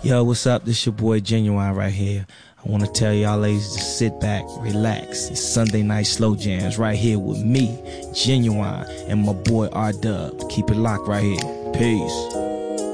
Yo, what's up? This your boy Genuine right here. I want to tell y'all ladies to sit back, relax. It's Sunday night slow jams right here with me, Genuine, and my boy R-Dub. Keep it locked right here. Peace.